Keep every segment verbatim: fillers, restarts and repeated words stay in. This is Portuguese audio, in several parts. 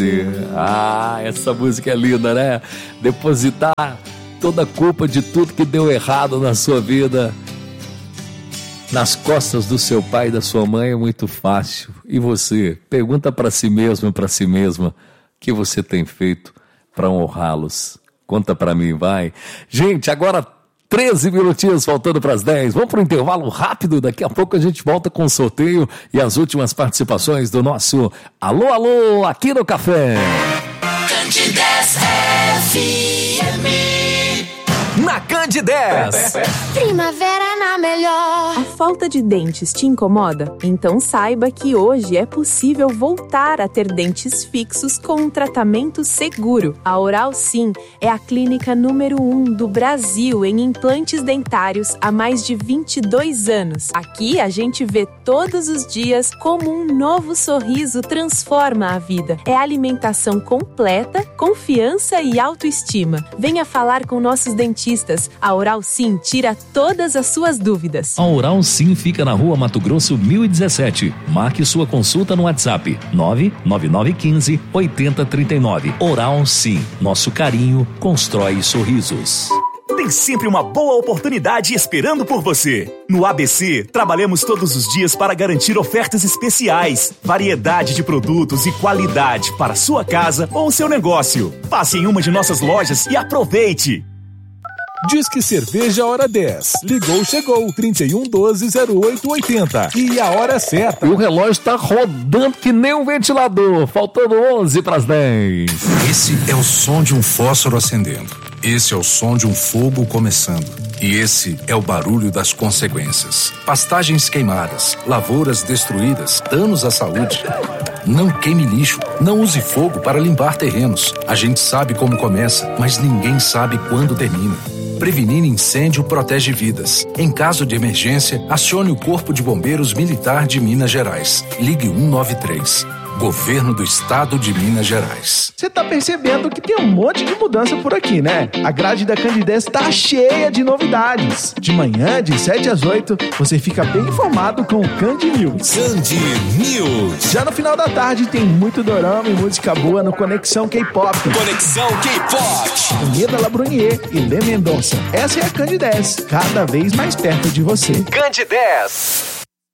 Ah, essa música é linda, né? Depositar toda a culpa de tudo que deu errado na sua vida nas costas do seu pai e da sua mãe é muito fácil. E você? Pergunta para si mesmo e para si mesma o que você tem feito para honrá-los. Conta para mim, vai. Gente, agora treze minutinhos faltando para as dez. Vamos para um intervalo rápido. Daqui a pouco a gente volta com o sorteio e as últimas participações do nosso Alô, Alô, aqui no Café. Candidez F M. Na Candidez. Primavera na melhor. A falta de dentes te incomoda? Então saiba que hoje é possível voltar a ter dentes fixos com um tratamento seguro. A Oral Sim é a clínica número um do Brasil em implantes dentários há mais de vinte e dois anos. Aqui a gente vê todos os dias como um novo sorriso transforma a vida. É alimentação completa, confiança e autoestima. Venha falar com nossos dentistas. A Oral Sim tira todas as suas dúvidas. A Oral Sim fica na Rua Mato Grosso mil e dezessete. Marque sua consulta no WhatsApp nove nove nove um cinco oito zero três nove. Oral Sim, nosso carinho constrói sorrisos. Tem sempre uma boa oportunidade esperando por você. No A B C, trabalhamos todos os dias para garantir ofertas especiais, variedade de produtos e qualidade para sua casa ou seu negócio. Passe em uma de nossas lojas e aproveite. Disque Cerveja Hora dez. Ligou, chegou. trinta e um, doze, zero oito, oitenta. E a hora certa. E o relógio está rodando que nem um ventilador. Faltando onze para as dez. Esse é o som de um fósforo acendendo. Esse é o som de um fogo começando. E esse é o barulho das consequências. Pastagens queimadas, lavouras destruídas, danos à saúde. Não queime lixo, não use fogo para limpar terrenos. A gente sabe como começa, mas ninguém sabe quando termina. Prevenir incêndio protege vidas. Em caso de emergência, acione o Corpo de Bombeiros Militar de Minas Gerais. Ligue um nove três. Governo do Estado de Minas Gerais. Você tá percebendo que tem um monte de mudança por aqui, né? A grade da Candidez tá cheia de novidades. De manhã, de sete às oito, você fica bem informado com o Candy News. Candy News. Já no final da tarde tem muito dorama e música boa no Conexão K-Pop. Conexão K-Pop. Unida Labrunier e Lê Mendonça. Essa é a Candidez, cada vez mais perto de você. Candidez.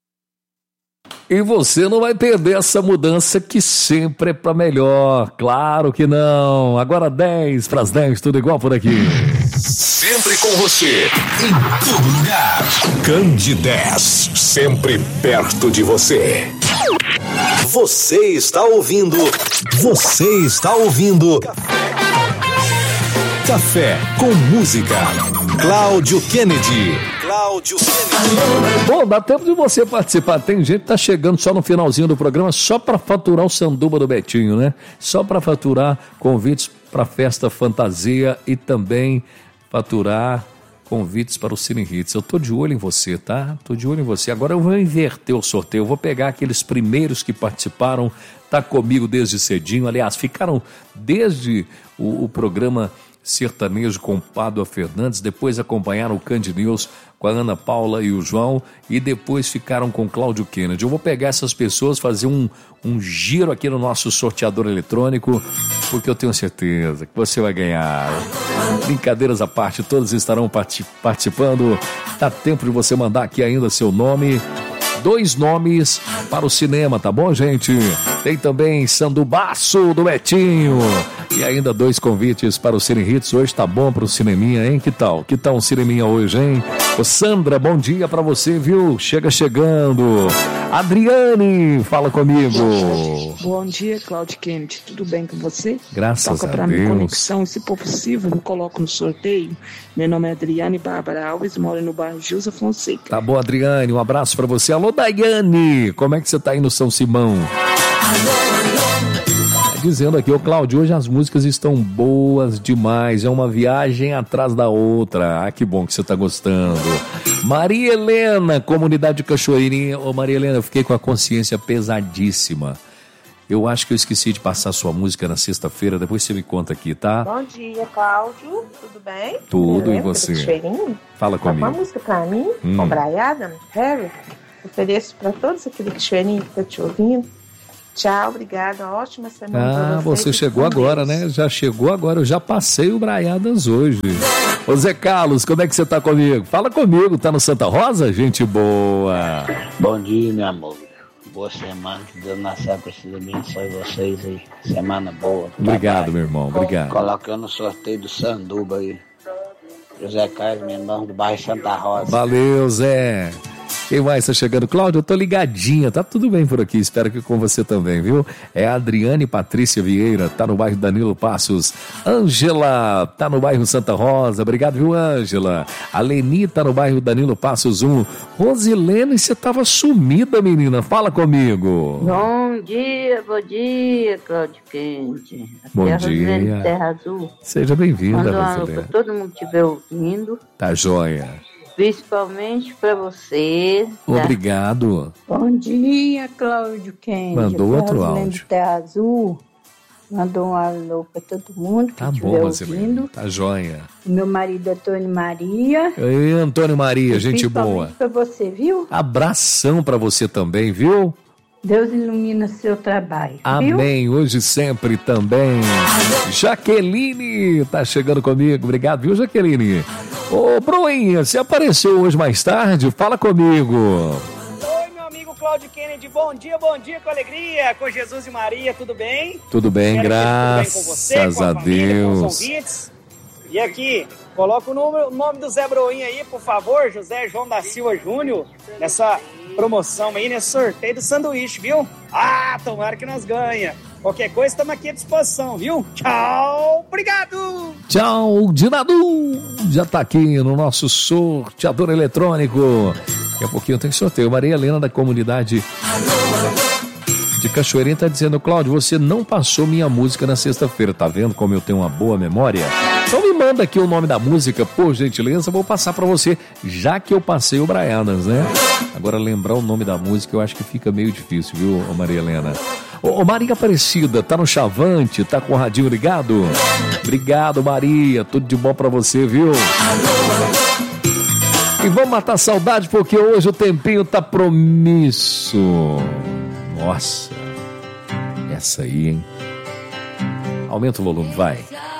E você não vai perder essa mudança que sempre é para melhor. Claro que não. Agora dez para as dez, tudo igual por aqui. Sempre com você, em todo lugar. Candidez, sempre perto de você. Você está ouvindo. Você está ouvindo. Café com música. Cláudio Kennedy. Cláudio Kennedy. Bom, dá tempo de você participar. Tem gente que tá chegando só no finalzinho do programa só para faturar o sanduba do Betinho, né? Só para faturar convites para festa fantasia e também faturar convites para o Cine Hits. Eu tô de olho em você, tá? Tô de olho em você. Agora eu vou inverter o sorteio. Eu vou pegar aqueles primeiros que participaram, tá comigo desde cedinho. Aliás, ficaram desde o, o programa sertanejo com Pádua Fernandes, depois acompanharam o Candy News com a Ana Paula e o João e depois ficaram com Cláudio Kennedy. Eu vou pegar essas pessoas, fazer um, um giro aqui no nosso sorteador eletrônico, porque eu tenho certeza que você vai ganhar. Brincadeiras à parte, todos estarão participando. Dá tempo de você mandar aqui ainda seu nome. Dois nomes para o cinema, tá bom, gente? Tem também Sandubaço do Betinho. E ainda dois convites para o Cine Hits. Hoje tá bom para o cineminha, hein? Que tal? Que tal um cineminha hoje, hein? Ô Sandra, bom dia para você, viu? Chega chegando. Adriane, fala comigo. Bom dia, Cláudio Kennedy. Tudo bem com você? Graças Toca a pra Deus. Minha conexão, se for possível, me coloco no sorteio. Meu nome é Adriane Bárbara Alves, moro no bairro Gilza Fonseca. Tá bom, Adriane, um abraço para você. Alô, Daiane, como é que você tá aí no São Simão? Dizendo aqui, ô Cláudio, hoje as músicas estão boas demais, é uma viagem atrás da outra. Ah, que bom que você tá gostando. Maria Helena, comunidade Cachoeirinha. Ô Maria Helena, eu fiquei com a consciência pesadíssima. Eu acho que eu esqueci de passar sua música na sexta-feira, depois você me conta aqui, tá? Bom dia, Cláudio, tudo bem? Tudo, e você? Fala comigo. Uma música pra mim, hum. com Brian Adams, Harry. Ofereço pra todos aqueles cheirinhos que estão te ouvindo. Tchau, obrigada. Ótima semana. Ah, você chegou agora, né? Já chegou agora. Eu já passei o Braiadas hoje. Ô Zé Carlos, como é que você tá comigo? Fala comigo, tá no Santa Rosa? Gente boa. Bom dia, meu amor. Boa semana, que Deus na céu precisa abençoe vocês aí. Semana boa. Obrigado, papai. meu irmão, obrigado. Coloquei no sorteio do Sanduba aí. José Carlos, meu irmão do bairro Santa Rosa. Valeu, Zé. Quem mais está chegando? Cláudio, eu tô ligadinha, tá tudo bem por aqui, espero que com você também, viu? É a Adriane Patrícia Vieira, tá no bairro Danilo Passos. Ângela, tá no bairro Santa Rosa, obrigado, viu, Ângela? A Leni tá no bairro Danilo Passos um. Rosilene, você tava sumida, menina, fala comigo. Bom dia, bom dia, Cláudio Quente. Aqui Bom é a dia. Rosilene Terra Azul. Seja bem-vinda, Manda um alô Rosilene. pra todo mundo que estiver ouvindo. Tá joia. Principalmente para você. Tá? Obrigado. Bom dia, Cláudio Quente. Mandou outro áudio. De Terra Azul. Mandou um alô para todo mundo que Tá estiver bom, ouvindo. Rosilene. Tá joia. O meu marido é Antônio Maria. Ei, Antônio Maria, E gente boa. Para você, viu? Abração pra você também, viu? Deus ilumina seu trabalho. Amém, viu? hoje e sempre também. Jaqueline tá chegando comigo, obrigado, viu, Jaqueline? Ô, Bruinha, você apareceu hoje mais tarde? Fala comigo. Oi, meu amigo Cláudio Kennedy, bom dia, bom dia, com alegria, com Jesus e Maria, tudo bem? Tudo bem, Espero graças que tudo bem com você, com a, a família, Deus. com os ouvintes. E aqui, coloca o nome, o nome do Zé Broinha aí, por favor, José João da Silva Júnior, nessa promoção aí, nesse sorteio do sanduíche, viu? Ah, tomara que nós ganha. Qualquer coisa, estamos aqui à disposição, viu? Tchau, obrigado! Tchau, Dinadu! Já tá aqui no nosso sorteador eletrônico. Daqui a pouquinho tem sorteio. Maria Helena da comunidade de Cachoeirinha tá dizendo: Cláudio, você não passou minha música na sexta-feira. Tá vendo como eu tenho uma boa memória? Então me manda aqui o nome da música, por gentileza, eu vou passar pra você, já que eu passei o Braianas, né? Agora lembrar o nome da música eu acho que fica meio difícil, viu, Maria Helena? Ô, ô Maria Aparecida, tá no Chavante, tá com o radinho ligado? Obrigado, Maria, tudo de bom pra você, viu? E vamos matar a saudade, porque hoje o tempinho tá promísso. Nossa, essa aí, hein? Aumenta o volume, vai.